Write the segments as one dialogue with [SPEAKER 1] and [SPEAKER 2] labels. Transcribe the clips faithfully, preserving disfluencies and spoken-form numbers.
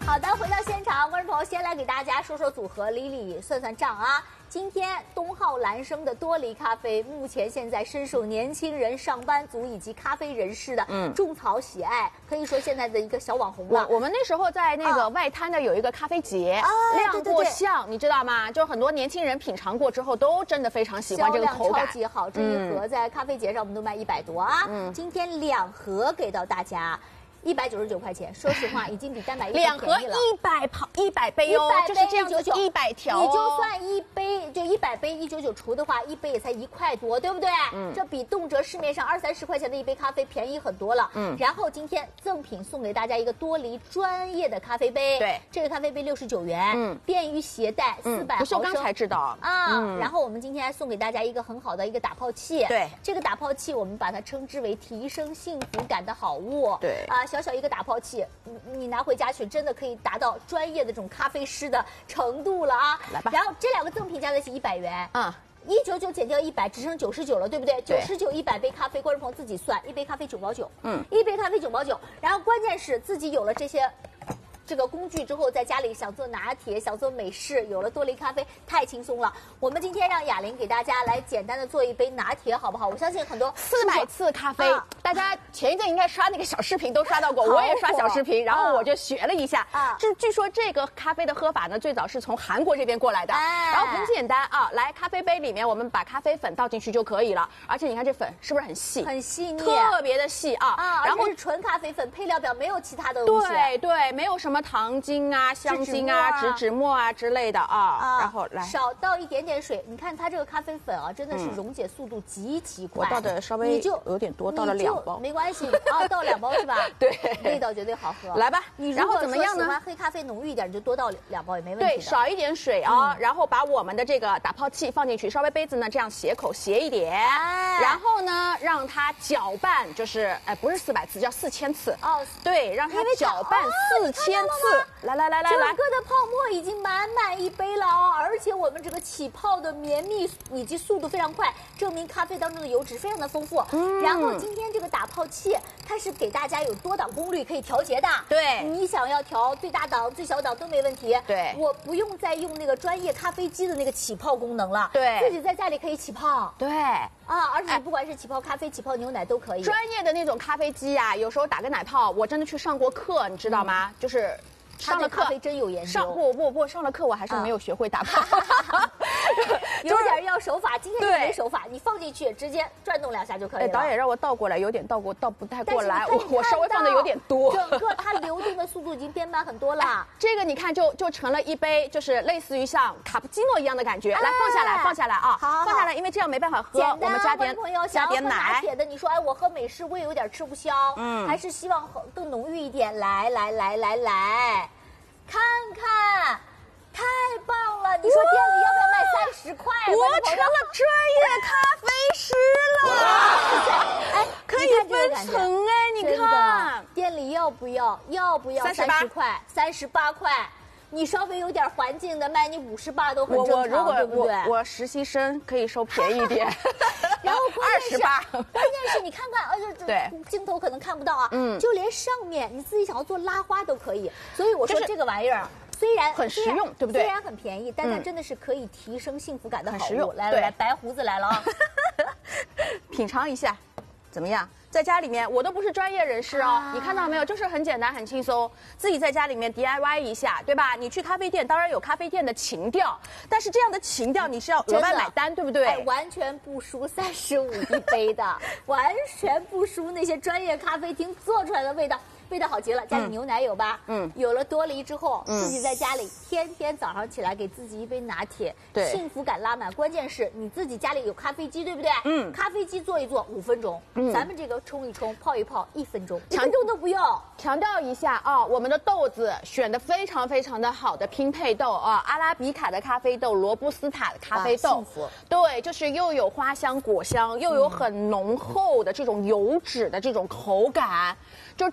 [SPEAKER 1] 好的，回到现场，观众朋友，先来给大家说说组合，理理算算账啊。今天东浩蓝生的多黎咖啡，目前现在深受年轻人、上班族以及咖啡人士的嗯种草喜爱，可以说现在的一个小网红了。
[SPEAKER 2] 我我们那时候在那个外滩的有一个咖啡节，
[SPEAKER 1] 啊、
[SPEAKER 2] 亮过相，你知道吗？就是很多年轻人品尝过之后，都真的非常喜欢这个口感，
[SPEAKER 1] 超级好。这一盒在咖啡节上我们都卖一百多啊，嗯、今天两盒给到大家。一百九十九块钱，说实话，已经比单买一盒
[SPEAKER 2] 两盒一百泡一百杯哦，就是这样子一百条，
[SPEAKER 1] 你就算一杯就一百杯一九九除的话，一杯也才一块多，对不对？嗯，这比动辄市面上二三十块钱的一杯咖啡便宜很多了。嗯，然后今天赠品送给大家一个多黎专业的咖啡杯，
[SPEAKER 2] 对，
[SPEAKER 1] 这个咖啡杯六十九元，嗯，便于携带，四百毫升。
[SPEAKER 2] 不锈钢才知道
[SPEAKER 1] 啊。嗯、然后我们今天还送给大家一个很好的一个打泡器，
[SPEAKER 2] 对，
[SPEAKER 1] 这个打泡器我们把它称之为提升幸福感的好物，
[SPEAKER 2] 对
[SPEAKER 1] 啊，小小一个打泡器。你你拿回家去，真的可以达到专业的这种咖啡师的程度了啊！
[SPEAKER 2] 来吧，
[SPEAKER 1] 然后这两个赠品加在一起一百元，
[SPEAKER 2] 嗯，
[SPEAKER 1] 一九九减掉一百，只剩九十九了，对不对？九十九一百杯咖啡，观众朋友自己算，一杯咖啡九毛九，嗯，一杯咖啡九毛九。然后关键是自己有了这些。这个工具之后，在家里想做拿铁、想做美式，有了多黎咖啡，太轻松了。我们今天让雅玲给大家来简单的做一杯拿铁，好不好？我相信很多
[SPEAKER 2] 四百次咖啡，啊、大家前一阵应该刷那个小视频都刷到过，我也刷小视频，然后我就学了一下。啊，就据说这个咖啡的喝法呢，最早是从韩国这边过来的，哎、然后很简单啊，来咖啡杯里面我们把咖啡粉倒进去就可以了，而且你看这粉是不是很细？
[SPEAKER 1] 很细腻，
[SPEAKER 2] 特别的细啊。
[SPEAKER 1] 啊，然后是纯咖啡粉，配料表没有其他的东西。
[SPEAKER 2] 对对，没有什么糖精啊、香精啊、植脂末啊之类的啊，啊然后来
[SPEAKER 1] 少倒一点点水。你看它这个咖啡粉啊，真的是溶解速度极其快。
[SPEAKER 2] 我倒的稍微
[SPEAKER 1] 你就
[SPEAKER 2] 有点多，倒了两包，
[SPEAKER 1] 没关系啊，倒两包是吧？
[SPEAKER 2] 对，
[SPEAKER 1] 味道绝对好喝。
[SPEAKER 2] 来吧，
[SPEAKER 1] 你
[SPEAKER 2] 然后怎么样呢？
[SPEAKER 1] 喜欢黑咖啡浓郁一点，你就多倒两包也没问题。
[SPEAKER 2] 对，少一点水啊，然后把我们的这个打泡器放进去，稍微杯子呢这样斜口斜一点，然后呢让它搅拌，就是哎不是四百次，叫四千次哦。对，让它搅拌四千次。来来来来来。
[SPEAKER 1] 整个的泡沫已经满满一杯了哦，而且我们这个起泡的绵密以及速度非常快，证明咖啡当中的油脂非常的丰富。嗯，然后今天这个打泡器，它是给大家有多档功率可以调节的。
[SPEAKER 2] 对，
[SPEAKER 1] 你想要调最大档、最小档都没问题。
[SPEAKER 2] 对，
[SPEAKER 1] 我不用再用那个专业咖啡机的那个起泡功能了。
[SPEAKER 2] 对，
[SPEAKER 1] 自己在家里可以起泡。
[SPEAKER 2] 对，
[SPEAKER 1] 啊，而且不管是起泡咖啡、起泡牛奶都可以。
[SPEAKER 2] 专业的那种咖啡机啊，有时候打个奶泡，我真的去上过课，你知道吗？嗯、就是。上了课
[SPEAKER 1] 真有研究，
[SPEAKER 2] 上不不不上了课我还是没有学会打泡，啊、
[SPEAKER 1] 有点要手法。今天没手法，你放进去直接转动两下就可以了。
[SPEAKER 2] 导演让我倒过来，有点倒过倒不太过来，我我稍微放的有点多。
[SPEAKER 1] 整个它流动的速度已经变慢很多了。哎、
[SPEAKER 2] 这个你看就就成了一杯，就是类似于像卡布奇诺一样的感觉。哎、来放下来，放下来啊，好，放下来，因为这样没办法喝。我们加点加点奶。
[SPEAKER 1] 拿铁的，你说哎，我喝美式胃有点吃不消，嗯，还是希望更浓郁一点。来来来来来。看看，太棒了！你说店里要不要卖三十块？
[SPEAKER 2] 我成了专业咖啡师了！哎，可以分层哎，你看，
[SPEAKER 1] 店里要不要？要不要三十块？三十八块。你稍微有点环境的，卖你五十八都很正常，
[SPEAKER 2] 我如果
[SPEAKER 1] 对不对？
[SPEAKER 2] 我我实习生可以收便宜一点，
[SPEAKER 1] 然后
[SPEAKER 2] 二十八。
[SPEAKER 1] 关键是你看看，呃，这
[SPEAKER 2] 对
[SPEAKER 1] 镜头可能看不到啊，嗯，就连上面你自己想要做拉花都可以。所以我说这个玩意儿虽然
[SPEAKER 2] 很实用，对不对？
[SPEAKER 1] 虽然很便宜，但它真的是可以提升幸福感的好物。来来来，白胡子来了啊，
[SPEAKER 2] 品尝一下，怎么样？在家里面，我都不是专业人士哦，啊、你看到没有？就是很简单、很轻松，自己在家里面 D I Y 一下，对吧？你去咖啡店，当然有咖啡店的情调，但是这样的情调你是要额外买单，对不对？
[SPEAKER 1] 哎，完全不输三十五一杯的，完全不输那些专业咖啡厅做出来的味道。味道好极了，加点牛奶有吧？嗯，有了多黎之后，嗯、自己在家里天天早上起来给自己一杯拿铁，
[SPEAKER 2] 对，
[SPEAKER 1] 幸福感拉满。关键是你自己家里有咖啡机，对不对？嗯，咖啡机做一做五分钟，嗯，咱们这个冲一冲、泡一泡一分钟，一分钟都不用。
[SPEAKER 2] 强调一下啊，我们的豆子选的非常非常的好的拼配豆啊，阿拉比卡的咖啡豆、罗布斯塔的咖啡豆，
[SPEAKER 1] 啊、幸福。
[SPEAKER 2] 对，就是又有花香、果香，又有很浓厚的这种油脂的这种口感，就这样子的。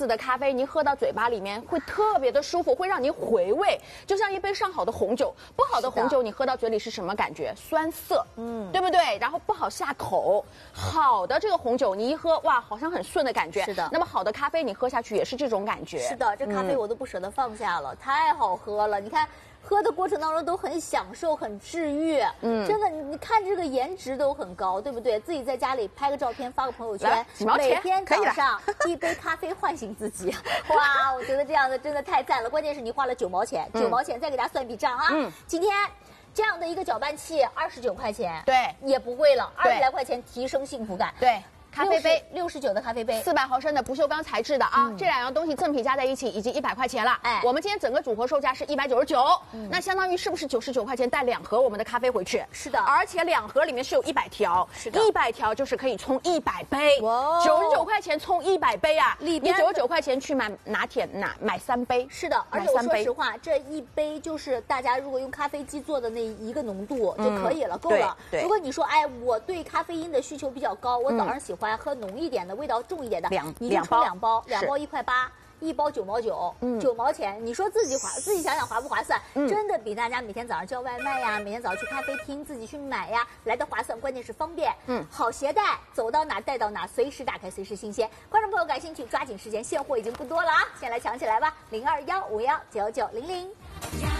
[SPEAKER 2] 的咖啡，您喝到嘴巴里面会特别的舒服，会让您回味，就像一杯上好的红酒。不好的红酒，你喝到嘴里是什么感觉？酸涩，嗯，对不对？然后不好下口。好的这个红酒，你一喝，哇，好像很顺的感觉。
[SPEAKER 1] 是的。
[SPEAKER 2] 那么好的咖啡，你喝下去也是这种感觉。
[SPEAKER 1] 是的，这咖啡我都不舍得放下了，嗯、太好喝了。你看。喝的过程当中都很享受，很治愈，嗯，真的，你你看这个颜值都很高，对不对？自己在家里拍个照片，发个朋友圈，每天早上一杯咖啡唤醒自己，哇，我觉得这样的真的太赞了。关键是你花了九毛钱，九、嗯、毛钱再给大家算笔账啊，嗯，今天。这样的一个搅拌器二十九块钱，
[SPEAKER 2] 对，
[SPEAKER 1] 也不贵了，二十来块钱提升幸福感，
[SPEAKER 2] 对。咖啡杯
[SPEAKER 1] 六十九的咖啡杯，
[SPEAKER 2] 四百毫升的不锈钢材质的啊，嗯、这两样东西赠品加在一起已经一百块钱了。哎，我们今天整个组合售价是一百九十九，那相当于是不是九十九块钱带两盒我们的咖啡回去？
[SPEAKER 1] 是的，
[SPEAKER 2] 而且两盒里面是有一百条，
[SPEAKER 1] 是的，
[SPEAKER 2] 一百条就是可以冲一百杯，哇，九十九块钱冲一百杯啊！你九十九块钱去买拿铁拿买三杯，
[SPEAKER 1] 是的，而且我说实话，这一杯就是大家如果用咖啡机做的那一个浓度就可以了，够了。如果你说哎，我对咖啡因的需求比较高，我早上喜欢喝浓一点。的味道重一点的，
[SPEAKER 2] 两
[SPEAKER 1] 你就冲两包，两包一块八，一包九毛九，嗯，九毛钱，你说自己划，自己想想划不划算？嗯，真的比大家每天早上叫外卖呀，每天早上去咖啡厅自己去买呀来的划算，关键是方便，嗯，好携带，走到哪带到哪，随时打开，随时新鲜。观众朋友感兴趣，抓紧时间，现货已经不多了啊，先来抢起来吧，零二幺五幺九九零零。